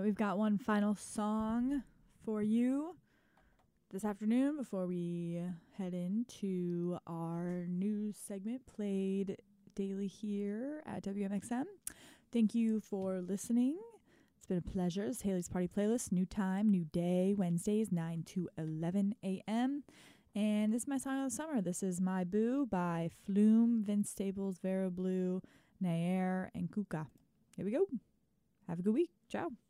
we've got one final song for you this afternoon before we head into our news segment played daily here at WMXM. Thank you for listening. It's been a pleasure. It's Haley's Party Playlist. New time, new day, Wednesdays, 9 to 11 a.m. And this is my song of the summer. This is My Boo by Flume, Vince Staples, Vera Blue, Nair, and Kuka. Here we go. Have a good week. Ciao.